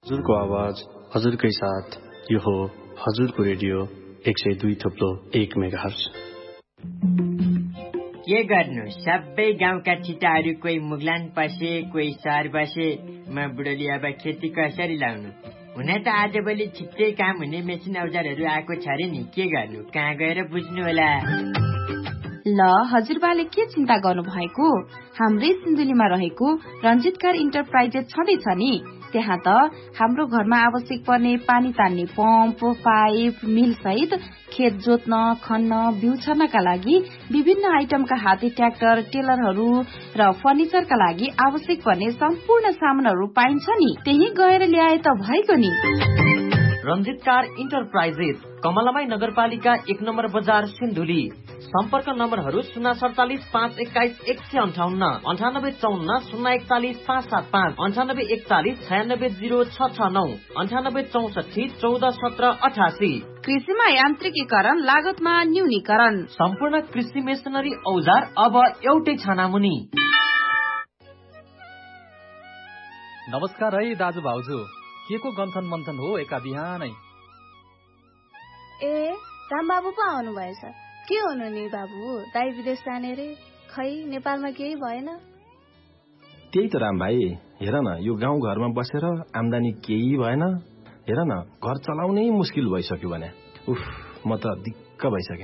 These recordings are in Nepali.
हजुरको आवाज हजुरकै साथ यो हो हजुरको रेडियो 102.1 मेगाहर्ज। के गर्नु, सबै गाउँका छिटाहरू कोही मुगलान पसे, कोही सहर बसे। म बुढोली अब खेती कसरी लाउनु? हुन त आजभोलि छिट्टै काम हुने मेसिन औजारहरू आएको छ रे नि, के गर्नु, कहाँ गएर बुझ्नु होला? ल हजुरबाले के चिन्ता गर्नु भएको? हाम्रै सिन्धुलीमा रहेको रञ्जित कार इन्टरप्राइजेस छँदैछ नि। त्यहाँ त हाम्रो घरमा आवश्यक पर्ने पानी तान्ने पम्प, पाइप, मिल सहित खेत जोत्न, खन्न, बिउ छर्नका लागि विभिन्न आइटमका हाते ट्र्याक्टर, टेलरहरू र फर्निचरका लागि आवश्यक पर्ने सम्पूर्ण सामानहरू पाइन्छ नि। त्यही गएर ल्याए त भएको नि। रञ्जित कार इन्टरप्राइजेस, कमलामाई नगरपालिका 1 नम्बर बजार, सिन्धुली। सम्पर्क नम्बरहरू 047 521 158, 9854 041 575, 9841 96 0669, 9864 14 17 88। कृषिमा यान्त्रिकीकरण, लागतमा न्यूनीकरण, सम्पूर्ण कृषि मेसिनरी औजार अब एउटै छानामुनि। नमस्कार है दाजु भाउजू, के को गन्थन मन्थन हो एका बिहानै? ए रामबाबु पो आउनु भएछ। के हुनु नि बाबु, दाइ विदेश जाने रे, खै नेपालमा केही भएन? त्यही त राम भाइ, हेर न, यो गाउँ घरमा बसेर आम्दानी केही भएन। हेर न, घर चलाउनै मुस्किल भइसक्यो भने। उफ, म त दिक्क भइसके।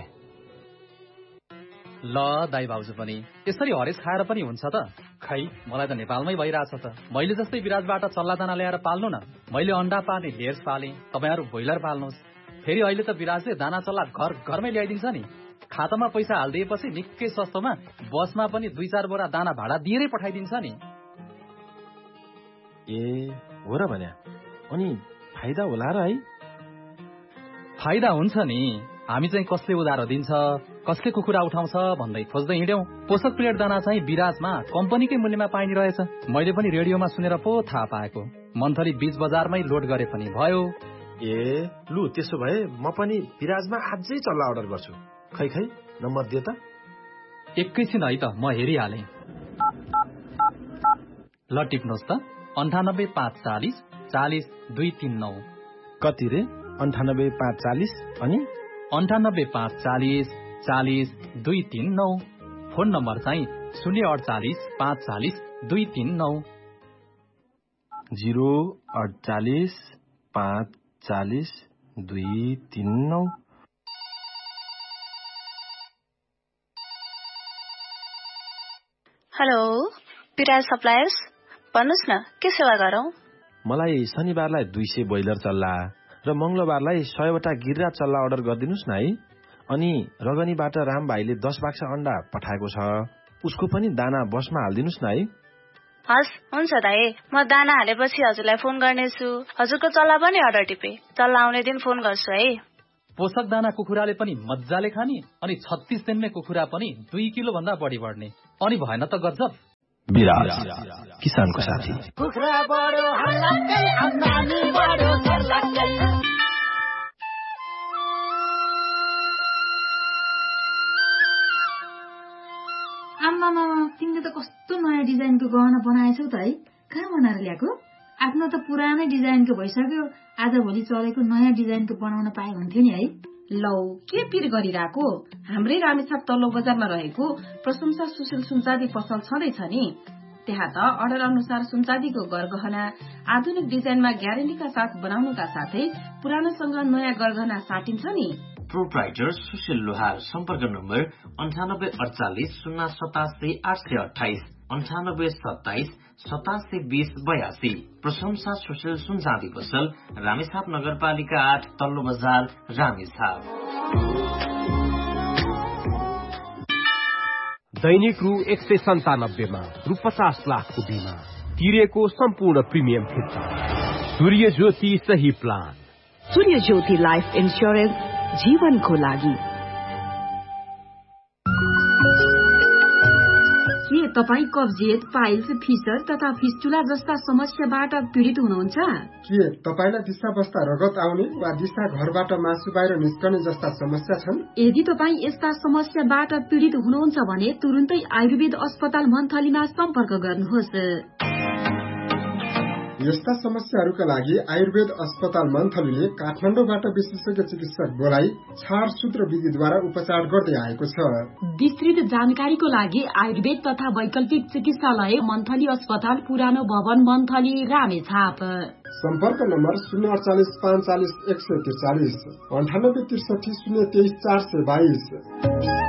ल दाइ भाउजू पनि यसरी हरेस खाएर पनि हुन्छ त? खै मलाई त नेपालमै भइरहेछ त। मैले जस्तै विराजबाट चल्ला दाना ल्याएर पाल्नु न। मैले अन्डा पाल्ने ढेर्स पालेँ, तपाईँहरू ब्रोइलर पाल्नुहोस्। फेरि अहिले त विराजले दाना चल्ला घरमै ल्याइदिन्छ नि। खातामा पैसा हालिदिएपछि निकै सस्तोमा बसमा पनि 2-4 बोरा दाना भाडा दिएरै पठाइदिन्छ नि। ए हो र भन्या, अनि फाइदा होला र है? फाइदा हुन्छ नि। हामी चाहिँ कसले उधारो दिन्छ, कसले कुखुरा उठाउँछ भन्दै खोज्दै हिँड्यौं। पोषक प्लेट दाना चाहिँ विराजमा कम्पनीकै मूल्यमा पाइने रहेछ। मैले पनि रेडियोमा सुनेर पो थाहा पाएको। मन्थली बीच बजारमै लोड गरे पनि भयो। ए लु, त्यसो भए म पनि विराजमा आजै चल्ला अर्डर गर्छु। खै नम्बर दिए त। एकैछिन है त, म हेरिहालेँ। ल टिप्नुहोस् त, 98 540 40 239। कति रे? 98 540 अनि 98 540 40 239। फोन नम्बर चाहिँ 048 540 239। 048 540 239। हेलो, विराज सप्लायर्स, भन्नुहोस् न, के सेवा गरौँ? मलाई शनिबारलाई 200 ब्रोइलर चल्ला र मंगलबारलाई 100 वटा गिर्रा चल्ला अर्डर गरिदिनुस् न है। अनि रगनीबाट राम भाइले 10 बाक्सा अन्डा पठाएको छ, उसको पनि दाना बसमा हालिदिनुस् न है। हस्, हुन्छ दाइ, म दाना हालेपछि हजुरलाई फोन गर्नेछु। हजुरको चल्ला पनि अर्डर टिपे, चल्ला आउने दिन फोन गर्छु है। पोषक दाना कुखुराले पनि मजाले खाने, अनि 36 दिनमै कुखुरा पनि 2 किलो भन्दा बढी बढ्ने। अनि भएन त गजब। विराज, किसानको साथी। कुखुरा बढो हल्लाकै, आम्दानी बढो सर्लाकै। आम्मामा, तिमीले त कस्तो नयाँ डिजाइनको गहना बनाएछौ त है। कहाँ बनाएर ल्याएको? आफ्नो त पुरानै डिजाइनको भइसक्यो, आजभोलि चलेको नयाँ डिजाइनको बनाउन पाए हुन्थ्यो नि है। लौ, के पिर गरिरहेको? हाम्रै रामेछाप तल्लो बजारमा रहेको प्रशंसा सुशील सुनचाँदी पसल छँदैछ नि। त्यहाँ त अर्डर अनुसार सुनचाँदीको गरगहना आधुनिक डिजाइनमा ग्यारेन्टीका साथ बनाउनुका साथै पुरानोसँग नयाँ गरगहना साटिन्छ नि। प्रोप्राइटर सुशील लोहार। सम्पर्क नम्बर 98 48 087 828, 98 27 87 20 82। प्रशंसा सुशील सुनचाँदी पसल, रामेछाप नगरपालिका 8 तल्लो बजार, रामेछाप। दैनिक रु 197 मा रु 50 लाखको बिमा तिरेको सम्पूर्ण प्रिमियम फिर्ता। सूर्य ज्योति सही प्लान। सूर्य ज्योति लाइफ इन्स्योरेन्स, जीवनको लागि। के तपाईँ कब्जियत, पाइल्स, फिसर तथा फिस्चुला जस्ता समस्याबाट पीडित हुनुहुन्छ? के तपाईलाई दिशा बस्दा रगत आउने वा दिशा घरबाट मासु बाहिर निस्कने जस्ता समस्या छन्? यदि तपाईँ यस्ता समस्याबाट पीडित हुनुहुन्छ भने तुरुन्तै आयुर्वेद अस्पताल मन्थलीमा सम्पर्क गर्नुहोस्। यस्ता समस्याहरूका लागि आयुर्वेद अस्पताल मन्थलीले काठमाडौँबाट विशेषज्ञ चिकित्सक बोलाई छाडसूत्र विधिद्वारा उपचार गर्दै आएको छ। विस्तृत जानकारीको लागि आयुर्वेद तथा वैकल्पिक चिकित्सालय मन्थली अस्पताल पुरानो भवन मन्थली रामेछाप। सम्पर्क नम्बर 048 45 143 98 63 023 422।